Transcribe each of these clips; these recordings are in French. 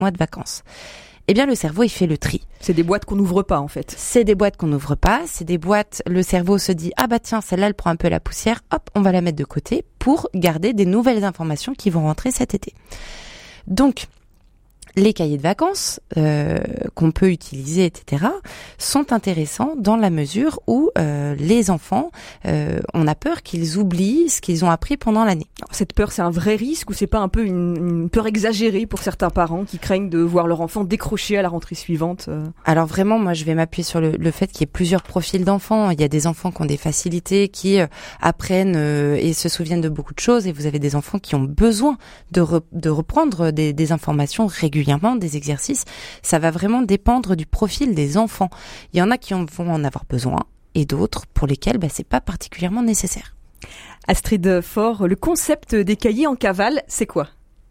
mois de vacances. Eh bien, le cerveau, il fait le tri. C'est des boîtes qu'on n'ouvre pas, en fait. C'est des boîtes qu'on n'ouvre pas. C'est des boîtes, le cerveau se dit, ah bah tiens, celle-là, elle prend un peu la poussière. Hop, on va la mettre de côté pour garder des nouvelles informations qui vont rentrer cet été. Donc, les cahiers de vacances qu'on peut utiliser, etc., sont intéressants dans la mesure où les enfants, on a peur qu'ils oublient ce qu'ils ont appris pendant l'année. Alors, cette peur, c'est un vrai risque ou c'est pas un peu une peur exagérée pour certains parents qui craignent de voir leur enfant décrocher à la rentrée suivante Alors vraiment, moi, je vais m'appuyer sur le fait qu'il y ait plusieurs profils d'enfants. Il y a des enfants qui ont des facilités, qui apprennent et se souviennent de beaucoup de choses, et vous avez des enfants qui ont besoin de reprendre des informations régulièrement, des exercices. Ça va vraiment dépendre du profil des enfants. Il y en a qui vont en avoir besoin et d'autres pour lesquels c'est pas particulièrement nécessaire. Astrid Faure, le concept des cahiers en cavale, c'est quoi ?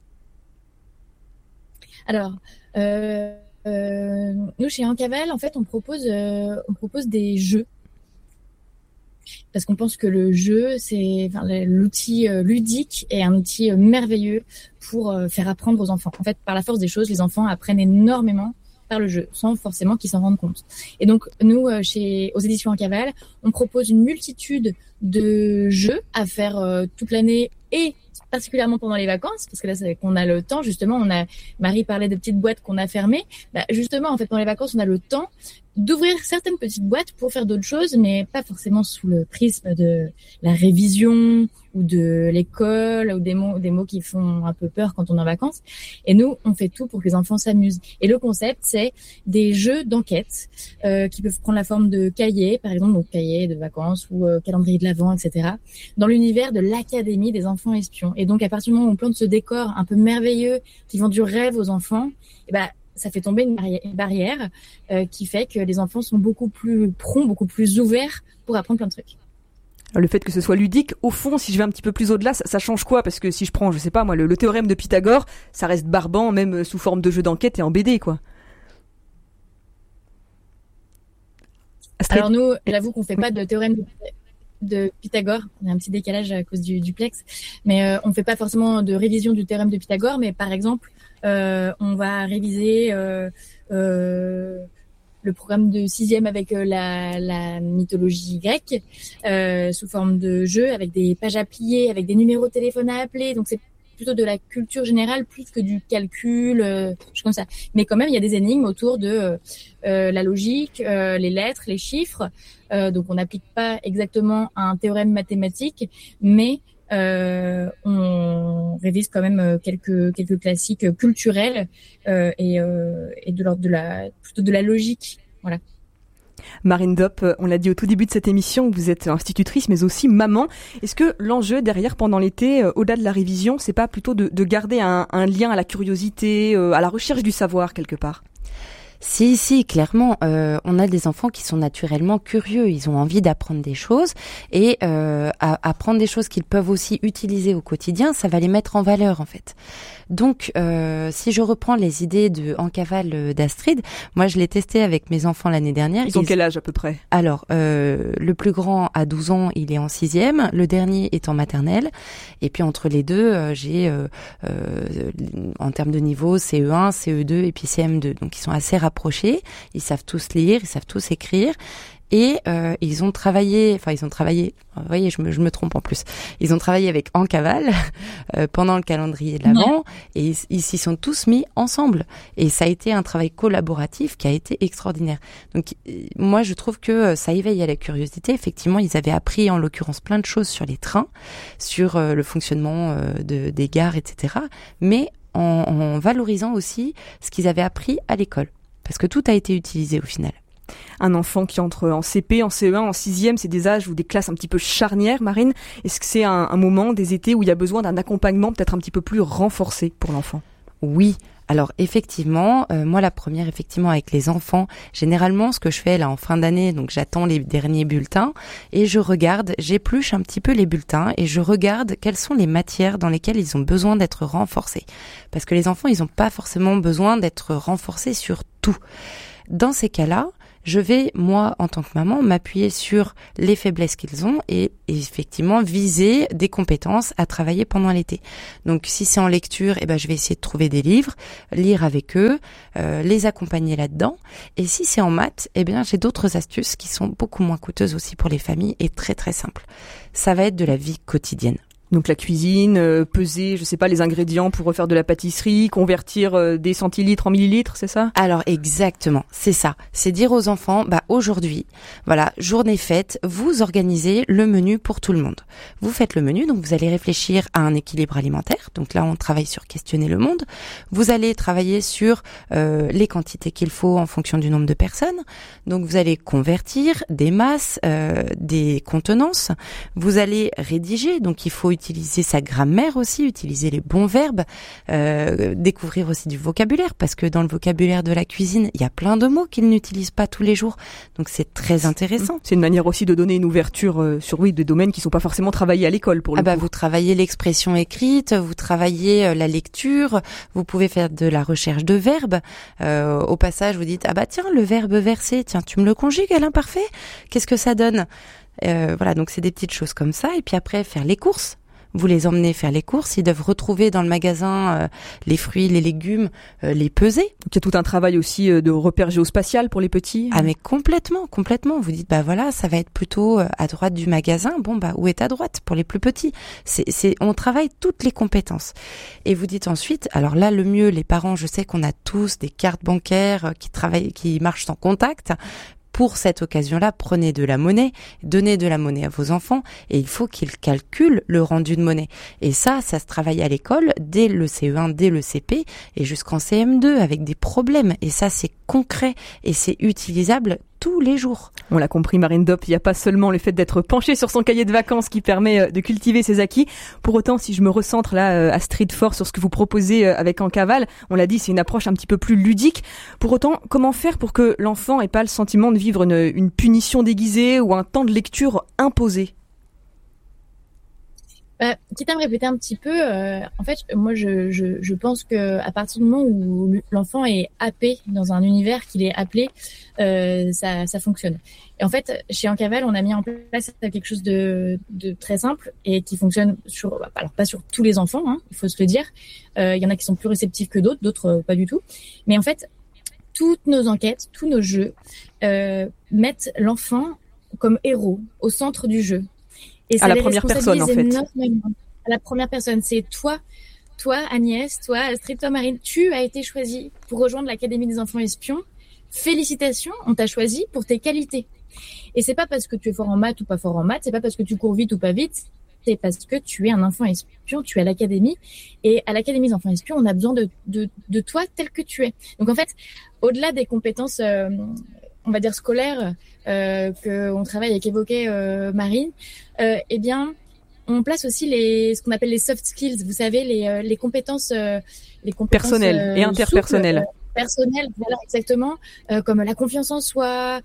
Alors, nous chez Encaval, en fait, on propose des jeux. Parce qu'on pense que le jeu, l'outil ludique est un outil merveilleux pour faire apprendre aux enfants. En fait, par la force des choses, les enfants apprennent énormément par le jeu, sans forcément qu'ils s'en rendent compte. Et donc, nous, aux éditions Encaval, on propose une multitude de jeux à faire toute l'année et particulièrement pendant les vacances, parce que là, c'est qu'on a le temps, justement, Marie parlait de petites boîtes qu'on a fermées. Justement, en fait, pendant les vacances, on a le temps d'ouvrir certaines petites boîtes pour faire d'autres choses, mais pas forcément sous le prisme de la révision ou de l'école ou des mots qui font un peu peur quand on est en vacances. Et nous, on fait tout pour que les enfants s'amusent. Et le concept, c'est des jeux d'enquête qui peuvent prendre la forme de cahiers, par exemple, donc cahiers de vacances ou calendrier de l'Avent, etc., dans l'univers de l'Académie des enfants espions. Et donc, à partir du moment où on plante ce décor un peu merveilleux qui vend du rêve aux enfants, ça fait tomber une barrière qui fait que les enfants sont beaucoup plus prompts, beaucoup plus ouverts pour apprendre plein de trucs. Le fait que ce soit ludique, au fond, si je vais un petit peu plus au-delà, ça change quoi ? Parce que si je prends, je sais pas moi, le théorème de Pythagore, ça reste barbant, même sous forme de jeu d'enquête et en BD, quoi. Astrid. Alors nous, j'avoue qu'on fait pas de théorème de Pythagore. On a un petit décalage à cause du duplex, mais on fait pas forcément de révision du théorème de Pythagore. Mais par exemple, on va réviser le programme de 6e avec la mythologie grecque sous forme de jeu, avec des pages à plier, avec des numéros de téléphone à appeler. Donc c'est plutôt de la culture générale plus que du calcul, choses comme ça. Mais quand même, il y a des énigmes autour de la logique, les lettres, les chiffres. Donc on n'applique pas exactement un théorème mathématique, mais on révise quand même quelques classiques culturels et de l'ordre plutôt de la logique. Voilà. Marine Dopp, on l'a dit au tout début de cette émission, vous êtes institutrice mais aussi maman. Est-ce que l'enjeu derrière pendant l'été, au-delà de la révision, c'est pas plutôt de garder un lien à la curiosité, à la recherche du savoir quelque part ? Si, clairement, on a des enfants qui sont naturellement curieux, ils ont envie d'apprendre des choses et apprendre des choses qu'ils peuvent aussi utiliser au quotidien, ça va les mettre en valeur en fait. Donc, si je reprends les idées de Encaval d'Astrid, moi je l'ai testé avec mes enfants l'année dernière. Ils ont quel âge à peu près ? Alors, le plus grand a 12 ans, il est en 6e, le dernier est en maternelle, et puis entre les deux, j'ai en termes de niveau CE1, CE2 et puis CM2, donc ils sont assez rapprochés, ils savent tous lire, ils savent tous écrire. Et ils ont travaillé, vous voyez, je me trompe en plus. Ils ont travaillé avec Encaval pendant le calendrier de l'Avent et ils s'y sont tous mis ensemble. Et ça a été un travail collaboratif qui a été extraordinaire. Donc moi, je trouve que ça éveille à la curiosité. Effectivement, ils avaient appris en l'occurrence plein de choses sur les trains, sur le fonctionnement des gares, etc. Mais en valorisant aussi ce qu'ils avaient appris à l'école. Parce que tout a été utilisé au final. Un enfant qui entre en CP, en CE1, en 6e, c'est des âges ou des classes un petit peu charnières, Marine. Est-ce que c'est un moment des étés où il y a besoin d'un accompagnement peut-être un petit peu plus renforcé pour l'enfant ? Oui. Alors effectivement, moi la première, effectivement avec les enfants, généralement ce que je fais là en fin d'année, donc j'attends les derniers bulletins et j'épluche un petit peu les bulletins et je regarde quelles sont les matières dans lesquelles ils ont besoin d'être renforcés. Parce que les enfants, ils n'ont pas forcément besoin d'être renforcés sur tout. Dans ces cas-là, je vais, moi, en tant que maman, m'appuyer sur les faiblesses qu'ils ont et effectivement viser des compétences à travailler pendant l'été. Donc, si c'est en lecture, je vais essayer de trouver des livres, lire avec eux, les accompagner là-dedans. Et si c'est en maths, j'ai d'autres astuces qui sont beaucoup moins coûteuses aussi pour les familles et très très simples. Ça va être de la vie quotidienne. Donc la cuisine, peser, je sais pas, les ingrédients pour refaire de la pâtisserie, convertir des centilitres en millilitres, c'est ça ? Alors exactement, c'est ça. C'est dire aux enfants, aujourd'hui, voilà, journée faite, vous organisez le menu pour tout le monde. Vous faites le menu, donc vous allez réfléchir à un équilibre alimentaire. Donc là, on travaille sur questionner le monde. Vous allez travailler sur les quantités qu'il faut en fonction du nombre de personnes. Donc vous allez convertir des masses, des contenances. Vous allez rédiger, donc il faut utiliser sa grammaire aussi, utiliser les bons verbes, découvrir aussi du vocabulaire, parce que dans le vocabulaire de la cuisine, il y a plein de mots qu'ils n'utilisent pas tous les jours. Donc c'est très intéressant. C'est une manière aussi de donner une ouverture sur des domaines qui sont pas forcément travaillés à l'école pour le coup. Vous travaillez l'expression écrite, vous travaillez la lecture, vous pouvez faire de la recherche de verbes. Au passage, vous dites tiens, le verbe verser, tiens, tu me le conjugues à l'imparfait. Qu'est-ce que ça donne ? Voilà, donc c'est des petites choses comme ça. Et puis après, faire les courses. Vous les emmenez faire les courses, ils doivent retrouver dans le magasin les fruits, les légumes, les peser. Donc il y a tout un travail aussi de repère géospatial pour les petits. Mais complètement. Vous dites voilà, ça va être plutôt à droite du magasin. Où est à droite pour les plus petits ? On travaille toutes les compétences. Et vous dites ensuite, alors là le mieux, les parents, je sais qu'on a tous des cartes bancaires qui marchent sans contact. Pour cette occasion-là, prenez de la monnaie, donnez de la monnaie à vos enfants et il faut qu'ils calculent le rendu de monnaie. Et ça se travaille à l'école dès le CE1, dès le CP et jusqu'en CM2 avec des problèmes. Et ça, c'est concret et c'est utilisable tous les jours. On l'a compris, Marine Dopp, il n'y a pas seulement le fait d'être penché sur son cahier de vacances qui permet de cultiver ses acquis. Pour autant, si je me recentre là, Astrid Faure, sur ce que vous proposez avec En Cavale, on l'a dit, c'est une approche un petit peu plus ludique. Pour autant, comment faire pour que l'enfant ait pas le sentiment de vivre une punition déguisée ou un temps de lecture imposé ? Quitte à me répéter un petit peu, en fait, moi, je pense que à partir du moment où l'enfant est happé dans un univers qu'il est appelé, ça fonctionne. Et en fait, chez En Cavale, on a mis en place quelque chose de très simple et qui fonctionne alors pas sur tous les enfants, il faut se le dire. Il y en a qui sont plus réceptifs que d'autres pas du tout. Mais en fait, toutes nos enquêtes, tous nos jeux mettent l'enfant comme héros au centre du jeu. Et à la première personne, en fait. À la première personne, c'est toi Agnès, toi Astrid, toi Marine, tu as été choisie pour rejoindre l'Académie des enfants espions. Félicitations, on t'a choisi pour tes qualités. Et c'est pas parce que tu es fort en maths ou pas fort en maths, c'est pas parce que tu cours vite ou pas vite, c'est parce que tu es un enfant espion, tu es à l'Académie. Et à l'Académie des enfants espions, on a besoin de toi tel que tu es. Donc en fait, au-delà des compétences on va dire scolaires qu'on travaille et qu'évoquait Marine, on place aussi ce qu'on appelle les soft skills, vous savez, les compétences personnelles et interpersonnelles. Personnelles, voilà, exactement, comme la confiance en soi,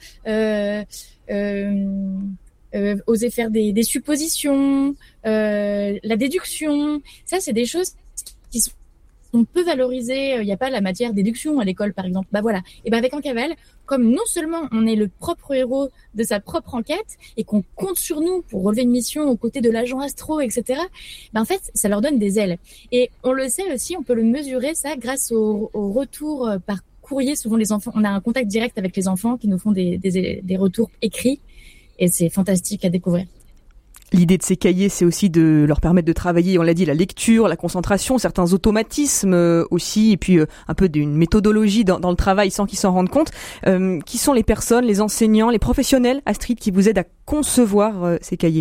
oser faire des suppositions, la déduction. Ça, c'est des choses qui sont peu valorisées. Il n'y a pas la matière déduction à l'école, par exemple. Voilà. Et avec En Cavale, comme non seulement on est le propre héros de sa propre enquête et qu'on compte sur nous pour relever une mission aux côtés de l'agent Astro, etc., en fait, ça leur donne des ailes. Et on le sait aussi, on peut le mesurer, ça, grâce au retour par courrier. Souvent, les enfants, on a un contact direct avec les enfants qui nous font des retours écrits. Et c'est fantastique à découvrir. L'idée de ces cahiers, c'est aussi de leur permettre de travailler, on l'a dit, la lecture, la concentration, certains automatismes aussi, et puis un peu d'une méthodologie dans le travail sans qu'ils s'en rendent compte. Qui sont les personnes, les enseignants, les professionnels, Astrid, qui vous aident à concevoir ces cahiers ?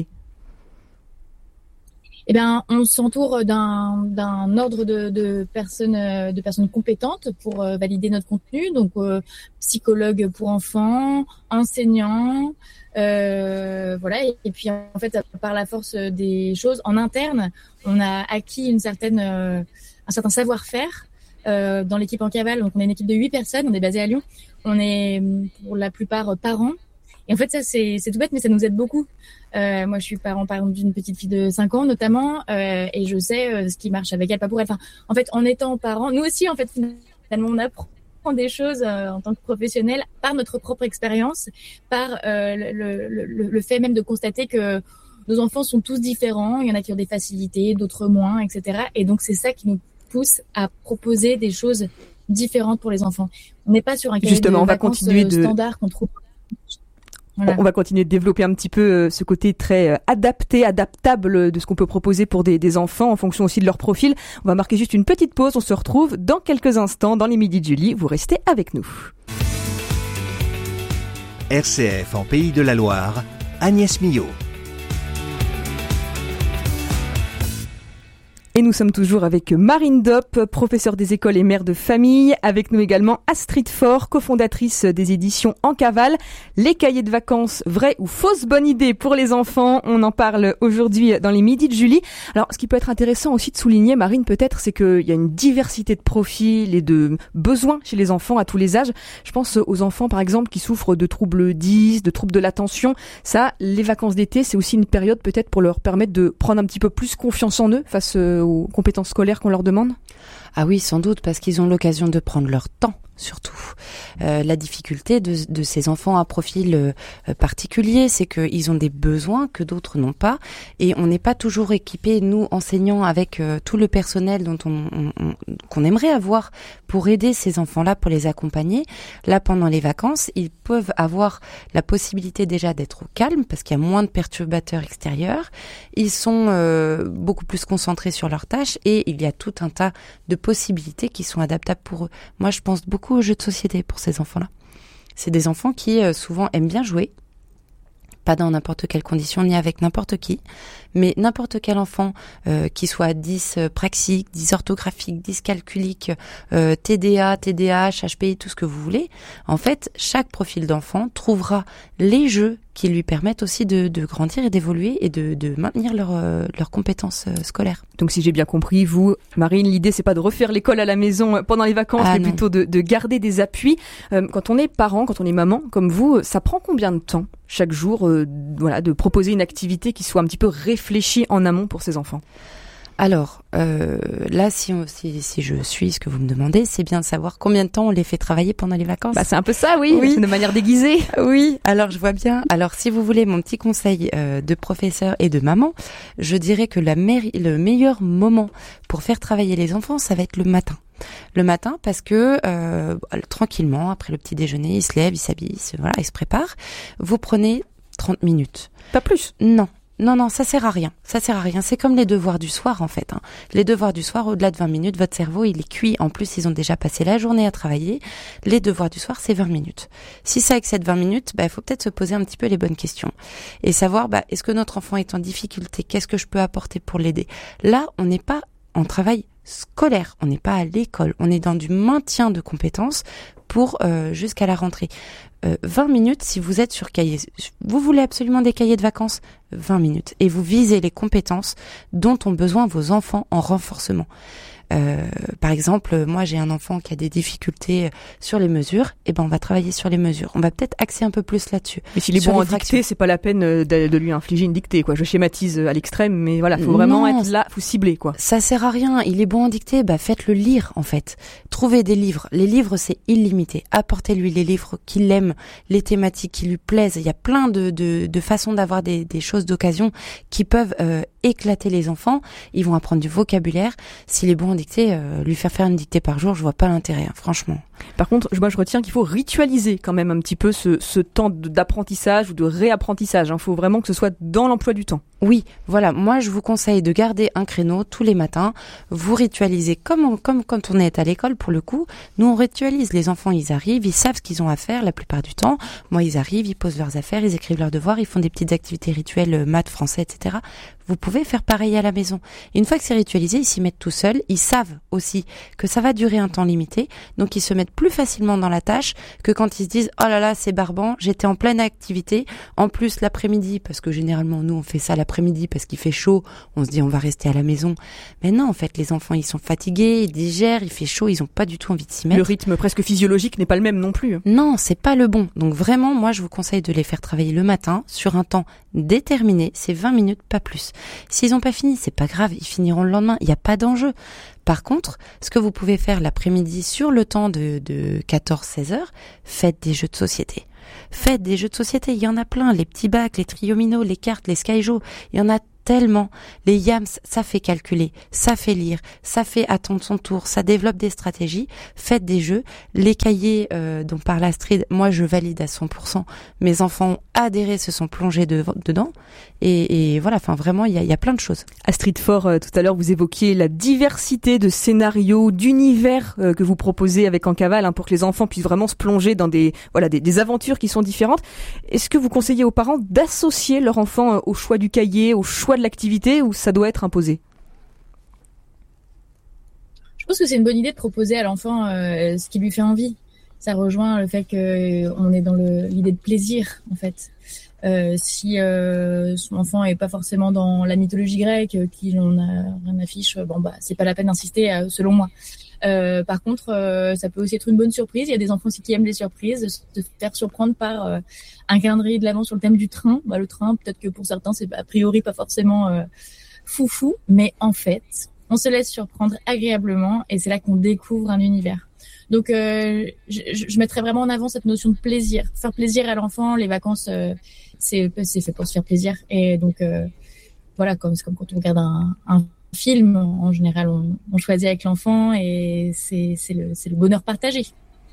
On s'entoure d'un ordre de personnes compétentes pour valider notre contenu, donc psychologue pour enfants, enseignants, voilà. Et puis en fait, par la force des choses, en interne, on a acquis un certain savoir-faire dans l'équipe En Cavale. Donc on est une équipe de 8 personnes, on est basé à Lyon, on est pour la plupart parents. Et en fait, ça, c'est tout bête, mais ça nous aide beaucoup. Moi, je suis parent, par exemple, d'une petite fille de 5 ans, notamment, et je sais ce qui marche avec elle, pas pour elle. Enfin, en fait, en étant parent, nous aussi, en fait, finalement, on apprend apprend des choses en tant que professionnel par notre propre expérience, par le fait même de constater que nos enfants sont tous différents. Il y en a qui ont des facilités, d'autres moins, etc. Et donc, c'est ça qui nous pousse à proposer des choses différentes pour les enfants. On n'est pas sur un cahier de vacances standard qu'on trouve. Voilà. On va continuer de développer un petit peu ce côté très adaptable de ce qu'on peut proposer pour des enfants en fonction aussi de leur profil. On va marquer juste une petite pause. On se retrouve dans quelques instants dans les Midis de Julie. Vous restez avec nous. RCF en Pays de la Loire, Agnès Millot. Et nous sommes toujours avec Marine Dopp, professeure des écoles et mère de famille. Avec nous également Astrid Faure, cofondatrice des éditions En Cavale. Les cahiers de vacances, vraie ou fausse bonne idée pour les enfants. On en parle aujourd'hui dans les Midis de Julie. Alors, ce qui peut être intéressant aussi de souligner, Marine, peut-être, c'est qu'il y a une diversité de profils et de besoins chez les enfants à tous les âges. Je pense aux enfants, par exemple, qui souffrent de troubles 10, de troubles de l'attention. Ça, les vacances d'été, c'est aussi une période peut-être pour leur permettre de prendre un petit peu plus confiance en eux face aux compétences scolaires qu'on leur demande? Ah oui, sans doute, parce qu'ils ont l'occasion de prendre leur temps, surtout. La difficulté de ces enfants à profil particulier, c'est qu'ils ont des besoins que d'autres n'ont pas, et on n'est pas toujours équipés, nous, enseignants, avec tout le personnel qu'on aimerait avoir pour aider ces enfants-là, pour les accompagner. Là, pendant les vacances, ils peuvent avoir la possibilité déjà d'être au calme, parce qu'il y a moins de perturbateurs extérieurs. Ils sont beaucoup plus concentrés sur leurs tâches, et il y a tout un tas de possibilités qui sont adaptables pour eux. Moi, je pense beaucoup aux jeux de société pour ces enfants-là. C'est des enfants qui souvent aiment bien jouer, pas dans n'importe quelle condition ni avec n'importe qui, mais n'importe quel enfant qui soit 10 praxique, 10 orthographique, 10 calculique, TDA, TDAH, HPI, tout ce que vous voulez. En fait, chaque profil d'enfant trouvera les jeux qui lui permettent aussi de grandir et d'évoluer et de maintenir leurs compétences scolaires. Donc si j'ai bien compris, vous, Marine, l'idée c'est pas de refaire l'école à la maison pendant les vacances, mais plutôt de garder des appuis. Quand on est parent, quand on est maman, comme vous, ça prend combien de temps chaque jour de proposer une activité qui soit un petit peu réfléchie en amont pour ses enfants? Alors, là, si je suis ce que vous me demandez, c'est bien de savoir combien de temps on les fait travailler pendant les vacances. C'est un peu ça, oui. De manière déguisée. Oui, alors je vois bien. Alors, si vous voulez mon petit conseil de professeur et de maman, je dirais que le meilleur moment pour faire travailler les enfants, ça va être le matin. Le matin, parce que tranquillement, après le petit déjeuner, ils se lèvent, ils s'habillent, ils se préparent. Vous prenez 30 minutes. Pas plus? Non, ça sert à rien. C'est comme les devoirs du soir, en fait. Les devoirs du soir, au-delà de 20 minutes, votre cerveau, il est cuit. En plus, ils ont déjà passé la journée à travailler. Les devoirs du soir, c'est 20 minutes. Si ça excède 20 minutes, il faut peut-être se poser un petit peu les bonnes questions. Et savoir, est-ce que notre enfant est en difficulté? Qu'est-ce que je peux apporter pour l'aider? Là, on n'est pas en travail scolaire. On n'est pas à l'école. On est dans du maintien de compétences pour jusqu'à la rentrée. 20 minutes, si vous êtes sur cahier, vous voulez absolument des cahiers de vacances, 20 minutes. Et vous visez les compétences dont ont besoin vos enfants en renforcement. Par exemple, moi j'ai un enfant qui a des difficultés sur les mesures, on va travailler sur les mesures. On va peut-être axer un peu plus là-dessus. Mais s'il est bon en dictée, c'est pas la peine de lui infliger une dictée, quoi. Je schématise à l'extrême, mais voilà, faut vraiment être là, faut cibler, quoi. Ça sert à rien. Il est bon en dictée, faites-le lire, en fait. Trouvez des livres. Les livres, c'est illimité. Apportez-lui les livres qu'il aime, les thématiques qui lui plaisent. Il y a plein de façons d'avoir des choses d'occasion qui peuvent éclater les enfants. Ils vont apprendre du vocabulaire. S'il est bon en dictée, lui faire une dictée par jour, je vois pas l'intérêt, franchement. Par contre, moi je retiens qu'il faut ritualiser quand même un petit peu ce temps d'apprentissage ou de réapprentissage. Il faut vraiment que ce soit dans l'emploi du temps. Oui, voilà. Moi, je vous conseille de garder un créneau tous les matins. Vous ritualisez comme quand on est à l'école, pour le coup. Nous, on ritualise. Les enfants, ils arrivent, ils savent ce qu'ils ont à faire la plupart du temps. Moi, ils arrivent, ils posent leurs affaires, ils écrivent leurs devoirs, ils font des petites activités rituelles, maths, français, etc. Vous pouvez faire pareil à la maison. Et une fois que c'est ritualisé, ils s'y mettent tout seuls. Ils savent aussi que ça va durer un temps limité. Donc, ils se mettent plus facilement dans la tâche que quand ils se disent « Oh là là, c'est barbant, j'étais en pleine activité. En plus, l'après-midi, parce que généralement, nous, on fait ça l'après-midi parce qu'il fait chaud. On se dit, on va rester à la maison. » Mais non, en fait, les enfants, ils sont fatigués, ils digèrent, il fait chaud, ils ont pas du tout envie de s'y mettre. Le rythme presque physiologique n'est pas le même non plus. Non, c'est pas le bon. Donc vraiment, moi, je vous conseille de les faire travailler le matin sur un temps déterminé. C'est 20 minutes, pas plus. S'ils ont pas fini, c'est pas grave, ils finiront le lendemain. Il n'y a pas d'enjeu. Par contre, ce que vous pouvez faire l'après-midi sur le temps de 14-16 heures, faites des jeux de société. Faites des jeux de société, il y en a plein, les petits bacs, les triomino, les cartes, les skyjo, il y en a tellement. Les yams, ça fait calculer, ça fait lire, ça fait attendre son tour, ça développe des stratégies. Faites des jeux. Les cahiers dont parle Astrid, moi je valide à 100%. Mes enfants ont adhéré, se sont plongés dedans. Et voilà, enfin vraiment, il y a plein de choses. Astrid Faure, tout à l'heure, vous évoquiez la diversité de scénarios, d'univers que vous proposez avec En Cavale, pour que les enfants puissent vraiment se plonger dans des aventures qui sont différentes. Est-ce que vous conseillez aux parents d'associer leur enfant au choix du cahier, au choix de l'activité, ou ça doit être imposé? Je pense que c'est une bonne idée de proposer à l'enfant ce qui lui fait envie. Ça rejoint le fait qu'on est dans l'idée de plaisir, en fait. Si son enfant est pas forcément dans la mythologie grecque, qui n'en a rien affiche, c'est pas la peine d'insister, selon moi. Par contre, ça peut aussi être une bonne surprise. Il y a des enfants aussi qui aiment les surprises, se faire surprendre par un calendrier de l'avant sur le thème du train. Le train, peut-être que pour certains, c'est a priori pas forcément foufou, mais en fait, on se laisse surprendre agréablement et c'est là qu'on découvre un univers. Donc, je mettrais vraiment en avant cette notion de plaisir. Faire plaisir à l'enfant, les vacances, c'est fait pour se faire plaisir. Et donc, voilà, c'est comme quand on regarde un film, en général, on choisit avec l'enfant et c'est le bonheur partagé.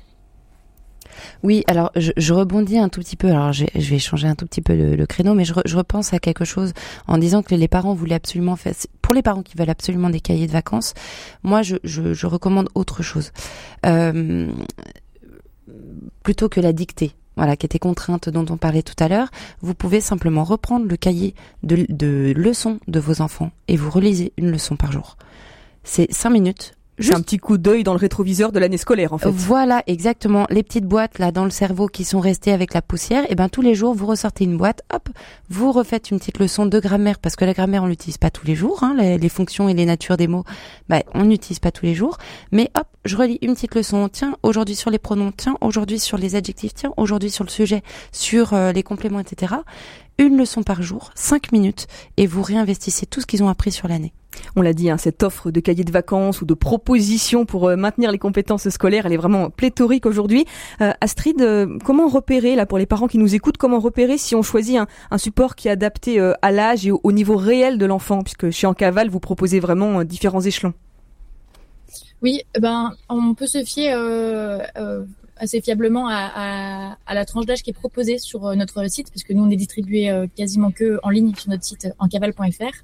Oui, alors je rebondis un tout petit peu. Alors je vais changer un tout petit peu le créneau, mais je repense à quelque chose en disant que les parents voulaient absolument faire. Pour les parents qui veulent absolument des cahiers de vacances, moi je recommande autre chose. Plutôt que la dictée, voilà, qui était contrainte dont on parlait tout à l'heure, vous pouvez simplement reprendre le cahier de leçons de vos enfants et vous relisez une leçon par jour. C'est 5 minutes. C'est un petit coup d'œil dans le rétroviseur de l'année scolaire, en fait. Voilà, exactement. Les petites boîtes, là, dans le cerveau qui sont restées avec la poussière, tous les jours, vous ressortez une boîte, hop, vous refaites une petite leçon de grammaire, parce que la grammaire, on l'utilise pas tous les jours, les fonctions et les natures des mots, on n'utilise pas tous les jours. Mais hop, je relis une petite leçon. Tiens, aujourd'hui sur les pronoms, tiens, aujourd'hui sur les adjectifs, tiens, aujourd'hui sur le sujet, sur les compléments, etc. Une leçon par jour, 5 minutes, et vous réinvestissez tout ce qu'ils ont appris sur l'année. On l'a dit, cette offre de cahiers de vacances ou de propositions pour maintenir les compétences scolaires, elle est vraiment pléthorique aujourd'hui. Astrid, comment repérer, là, pour les parents qui nous écoutent, comment repérer si on choisit un support qui est adapté à l'âge et au niveau réel de l'enfant, puisque chez En Cavale, vous proposez vraiment différents échelons? Oui, on peut se fier assez fiablement à la tranche d'âge qui est proposée sur notre site, parce que nous on est distribué quasiment que en ligne sur notre site encavale.fr.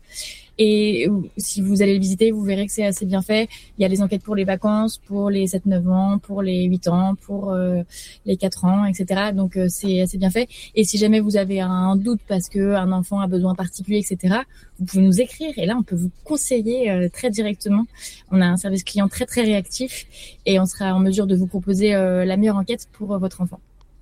Et si vous allez le visiter, vous verrez que c'est assez bien fait. Il y a les enquêtes pour les vacances, pour les 7-9 ans, pour les 8 ans, pour les 4 ans, etc. Donc c'est assez bien fait. Et si jamais vous avez un doute parce que un enfant a besoin particulier, etc., vous pouvez nous écrire et là on peut vous conseiller très directement. On a un service client très très réactif et on sera en mesure de vous proposer la meilleure enquête pour votre enfant.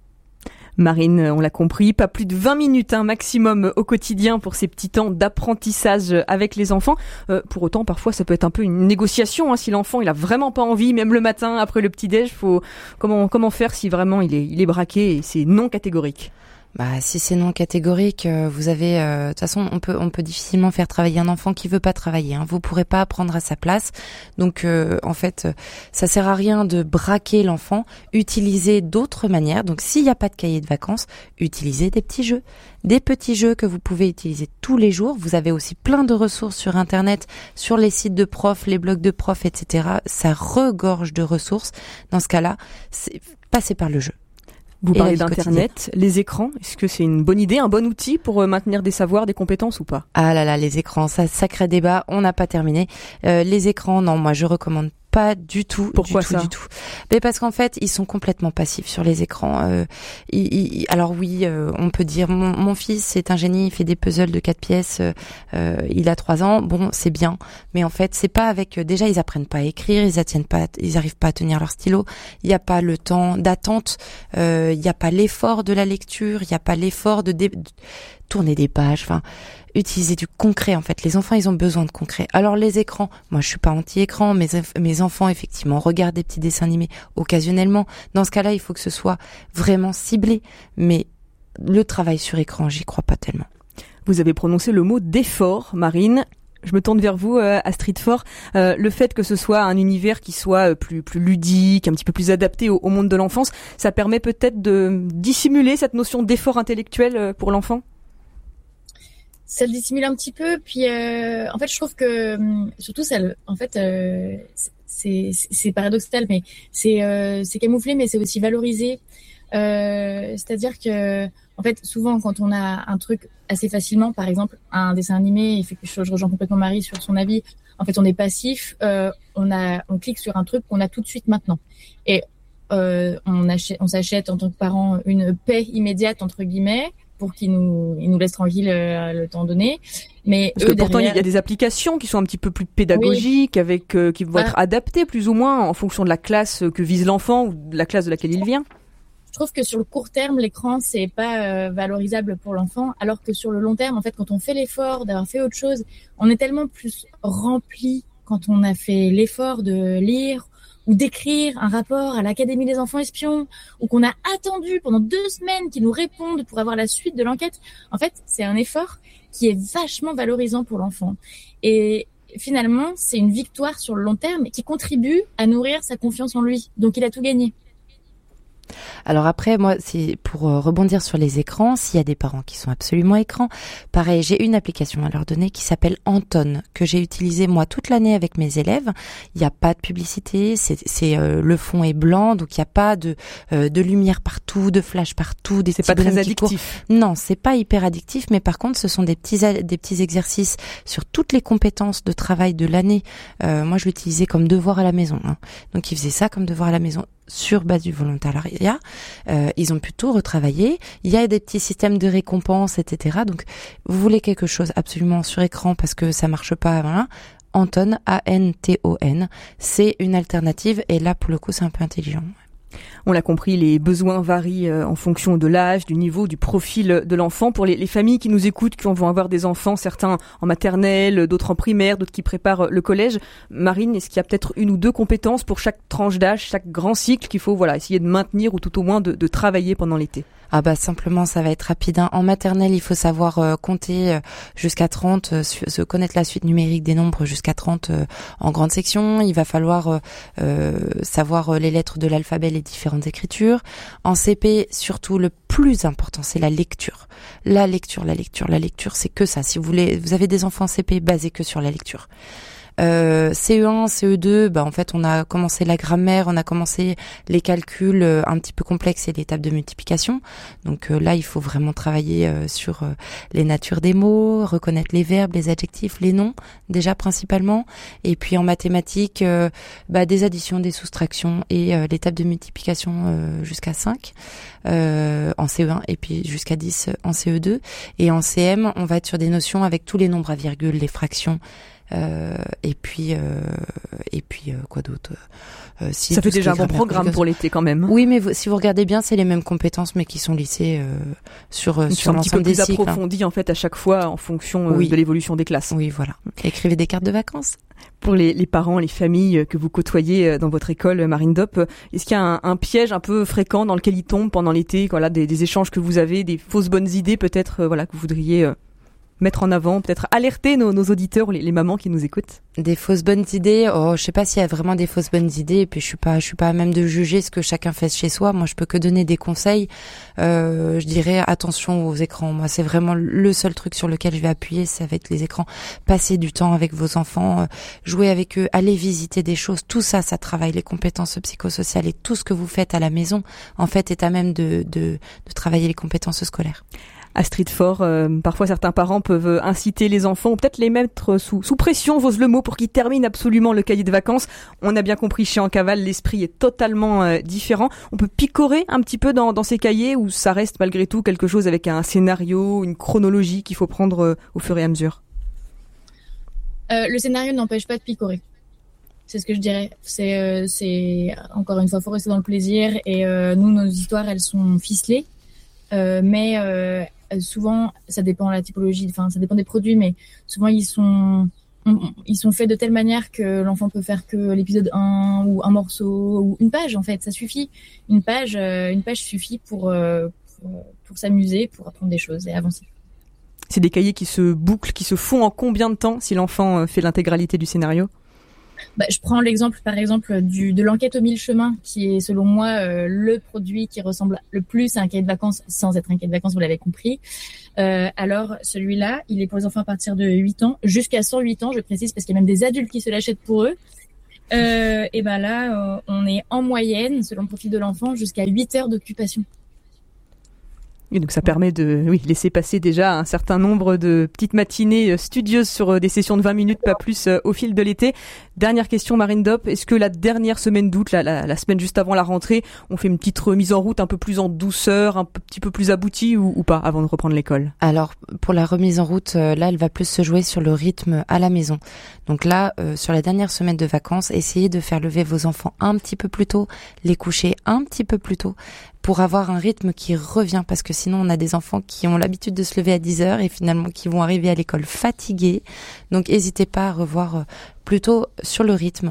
Marine, on l'a compris, pas plus de 20 minutes maximum au quotidien pour ces petits temps d'apprentissage avec les enfants. Pour autant, parfois, ça peut être un peu une négociation. Si l'enfant il a vraiment pas envie, même le matin après le petit-déj, comment faire si vraiment il est braqué et c'est non catégorique? Si c'est non catégorique, vous avez de toute façon on peut difficilement faire travailler un enfant qui veut pas travailler. Vous pourrez pas apprendre à sa place. Donc en fait, ça sert à rien de braquer l'enfant. Utilisez d'autres manières. Donc s'il n'y a pas de cahier de vacances, utilisez des petits jeux que vous pouvez utiliser tous les jours. Vous avez aussi plein de ressources sur Internet, sur les sites de profs, les blogs de profs, etc. Ça regorge de ressources. Dans ce cas-là, passez par le jeu. Vous parlez d'Internet, les écrans, est-ce que c'est une bonne idée, un bon outil pour maintenir des savoirs, des compétences ou pas? Ah là là, les écrans, ça, sacré débat, on n'a pas terminé. Les écrans, non, moi je recommande pas du tout. Pourquoi du ça? Du tout. Mais parce qu'en fait, ils sont complètement passifs sur les écrans. Alors oui, on peut dire, mon fils c'est un génie, il fait des puzzles de 4 pièces, il a 3 ans, bon c'est bien, mais en fait c'est pas avec. Déjà ils apprennent pas à écrire, ils arrivent pas à tenir leur stylo. Il y a pas le temps d'attente, il y a pas l'effort de la lecture, il y a pas l'effort de tourner des pages. Enfin, utiliser du concret en fait. Les enfants ils ont besoin de concret. Alors les écrans, moi je suis pas anti-écran, mes enfants effectivement regardent des petits dessins animés occasionnellement. Dans ce cas-là, il faut que ce soit vraiment ciblé. Mais le travail sur écran, j'y crois pas tellement. Vous avez prononcé le mot d'effort, Marine. Je me tourne vers vous, Astrid Faure. Le fait que ce soit un univers qui soit plus ludique, un petit peu plus adapté au monde de l'enfance, ça permet peut-être de dissimuler cette notion d'effort intellectuel pour l'enfant ? Ça le dissimule un petit peu, puis en fait je trouve que surtout ça, en fait c'est paradoxal, mais c'est camouflé, mais c'est aussi valorisé. C'est-à-dire que en fait souvent quand on a un truc assez facilement, par exemple un dessin animé, je rejoins complètement Marie sur son avis. En fait on est passif, on clique sur un truc qu'on a tout de suite maintenant, et on s'achète en tant que parent une paix immédiate entre guillemets, pour qu'ils nous laissent tranquilles le temps donné. Mais parce que pourtant il y a des applications qui sont un petit peu plus pédagogiques, oui, avec qui vont être adaptées plus ou moins en fonction de la classe que vise l'enfant ou de la classe de laquelle il vient. Je trouve que sur le court terme, l'écran c'est pas valorisable pour l'enfant, alors que sur le long terme, en fait, quand on fait l'effort d'avoir fait autre chose, on est tellement plus rempli quand on a fait l'effort de lire ou d'écrire un rapport à l'Académie des enfants espions, ou qu'on a attendu pendant 2 semaines qu'ils nous répondent pour avoir la suite de l'enquête. En fait, c'est un effort qui est vachement valorisant pour l'enfant. Et finalement, c'est une victoire sur le long terme qui contribue à nourrir sa confiance en lui. Donc, il a tout gagné. Alors après, moi, c'est pour rebondir sur les écrans, s'il y a des parents qui sont absolument écrans, pareil, j'ai une application à leur donner qui s'appelle Anton, que j'ai utilisée moi toute l'année avec mes élèves. Il n'y a pas de publicité, le fond est blanc, donc il n'y a pas de lumière partout, de flash partout, des c'est pas très addictif. Non, c'est pas hyper addictif, mais par contre, ce sont des petits exercices sur toutes les compétences de travail de l'année. Moi, je l'utilisais comme devoir à la maison, hein. Donc ils faisaient ça comme devoir à la maison sur base du volontariat. Ils ont pu tout retravailler. Il y a des petits systèmes de récompense, etc. Donc, vous voulez quelque chose absolument sur écran parce que ça marche pas, voilà. Anton, A-N-T-O-N, c'est une alternative et là, pour le coup, c'est un peu intelligent. On l'a compris, les besoins varient en fonction de l'âge, du niveau, du profil de l'enfant. Pour les familles qui nous écoutent, qui vont avoir des enfants, certains en maternelle, d'autres en primaire, d'autres qui préparent le collège. Marine, est-ce qu'il y a peut-être 1 ou 2 compétences pour chaque tranche d'âge, chaque grand cycle qu'il faut essayer de maintenir ou tout au moins de travailler pendant l'été ? Ah bah simplement ça va être rapide, hein. En maternelle il faut savoir compter jusqu'à 30, se connaître la suite numérique des nombres jusqu'à 30 en grande section. Il va falloir savoir les lettres de l'alphabet, les différentes écritures. En CP surtout le plus important c'est la lecture. La lecture c'est que ça. Si vous avez des enfants en CP, basez que sur la lecture. CE1, CE2, en fait on a commencé la grammaire, on a commencé les calculs un petit peu complexes et les tables de multiplication. Donc là il faut vraiment travailler sur les natures des mots, reconnaître les verbes, les adjectifs, les noms déjà principalement. Et puis en mathématiques, des additions, des soustractions et les tables de multiplication jusqu'à 5 en CE1 et puis jusqu'à 10 en CE2. Et en CM on va être sur des notions avec tous les nombres à virgule, les fractions. Et puis quoi d'autre, ça fait déjà un bon programme pour l'été quand même. Oui, mais si vous regardez bien, c'est les mêmes compétences mais qui sont lissées sur l'ensemble des cycles. Un petit peu plus approfondies en fait à chaque fois en fonction de l'évolution des classes. Oui, voilà. Écrivez des cartes de vacances. Pour les parents, les familles que vous côtoyez dans votre école, Marine Dopp, est-ce qu'il y a un piège un peu fréquent dans lequel ils tombent pendant l'été, des échanges que vous avez, des fausses bonnes idées peut-être que vous voudriez mettre en avant, peut-être alerter nos auditeurs, les mamans qui nous écoutent? Des fausses bonnes idées. Je sais pas s'il y a vraiment des fausses bonnes idées. Et puis je suis pas à même de juger ce que chacun fait chez soi. Moi, je peux que donner des conseils. Je dirais attention aux écrans. Moi, c'est vraiment le seul truc sur lequel je vais appuyer, ça va être les écrans. Passez du temps avec vos enfants, jouez avec eux, allez visiter des choses. Tout ça, ça travaille les compétences psychosociales et tout ce que vous faites à la maison, en fait, est à même de travailler les compétences scolaires. Astrid Faure, parfois certains parents peuvent inciter les enfants ou peut-être les mettre sous pression, j'ose le mot, pour qu'ils terminent absolument le cahier de vacances. On a bien compris, chez En Cavale, l'esprit est totalement différent. On peut picorer un petit peu dans ces cahiers ou ça reste malgré tout quelque chose avec un scénario, une chronologie qu'il faut prendre au fur et à mesure? Le scénario n'empêche pas de picorer. C'est ce que je dirais. C'est encore une fois, faut rester dans le plaisir et nous, nos histoires, elles sont ficelées. Mais souvent, ça dépend de la typologie, ça dépend des produits, mais souvent ils sont faits de telle manière que l'enfant peut faire que l'épisode 1 ou un morceau ou une page, en fait, ça suffit. Une page suffit pour s'amuser, pour apprendre des choses et avancer. C'est des cahiers qui se bouclent, qui se font en combien de temps si l'enfant fait l'intégralité du scénario ? Je prends l'exemple, par exemple, de l'enquête aux 1000 chemins, qui est, selon moi, le produit qui ressemble le plus à un cahier de vacances, sans être un cahier de vacances, vous l'avez compris. Alors, celui-là, il est pour les enfants à partir de 8 ans, jusqu'à 108 ans, je précise, parce qu'il y a même des adultes qui se l'achètent pour eux. Et là, on est en moyenne, selon le profil de l'enfant, jusqu'à 8 heures d'occupation. Et donc ça permet de laisser passer déjà un certain nombre de petites matinées studieuses sur des sessions de 20 minutes, pas plus, au fil de l'été. Dernière question, Marine Dopp, est-ce que la dernière semaine d'août, la semaine juste avant la rentrée, on fait une petite remise en route un peu plus en douceur, un petit peu plus aboutie ou pas, avant de reprendre l'école ? Alors, pour la remise en route, là, elle va plus se jouer sur le rythme à la maison. Donc là, sur la dernière semaine de vacances, essayez de faire lever vos enfants un petit peu plus tôt, les coucher un petit peu plus tôt, pour avoir un rythme qui revient, parce que sinon on a des enfants qui ont l'habitude de se lever à 10h et finalement qui vont arriver à l'école fatigués. Donc n'hésitez pas à revoir plutôt sur le rythme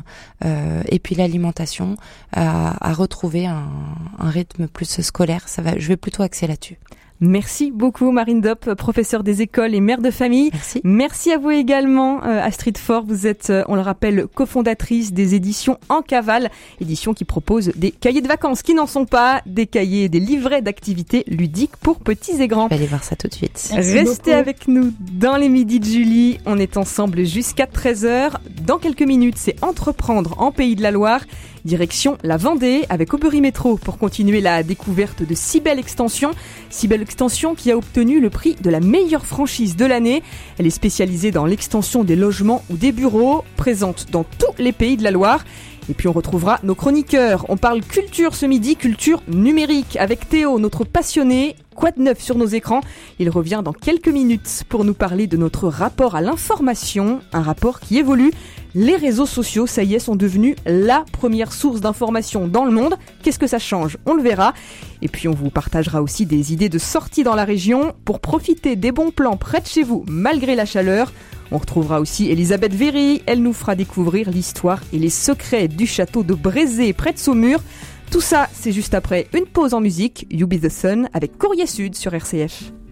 et puis l'alimentation, à retrouver un rythme plus scolaire. Je vais plutôt axer là-dessus. Merci beaucoup Marine Dopp, professeure des écoles et mère de famille. Merci. Merci à vous également Astrid Faure, vous êtes, on le rappelle, cofondatrice des éditions En Cavale, éditions qui proposent des cahiers de vacances qui n'en sont pas, des cahiers, des livrets d'activités ludiques pour petits et grands. Allez voir ça tout de suite. Merci Restez beaucoup avec nous dans les midis de Julie, on est ensemble jusqu'à 13h. Dans quelques minutes, c'est Entreprendre en Pays de la Loire. Direction la Vendée avec Aubery Métro pour continuer la découverte de Cybelle Extension. Cybelle Extension qui a obtenu le prix de la meilleure franchise de l'année. Elle est spécialisée dans l'extension des logements ou des bureaux, présente dans tous les pays de la Loire. Et puis on retrouvera nos chroniqueurs. On parle culture ce midi, culture numérique avec Théo, notre passionné. Quoi de neuf sur nos écrans ? Il revient dans quelques minutes pour nous parler de notre rapport à l'information, un rapport qui évolue. Les réseaux sociaux, ça y est, sont devenus la première source d'information dans le monde. Qu'est-ce que ça change ? On le verra. Et puis on vous partagera aussi des idées de sortie dans la région pour profiter des bons plans près de chez vous malgré la chaleur. On retrouvera aussi Elisabeth Véry. Elle nous fera découvrir l'histoire et les secrets du château de Brézé près de Saumur. Tout ça, c'est juste après une pause en musique, You Be The Sun avec Courrier Sud sur RCF.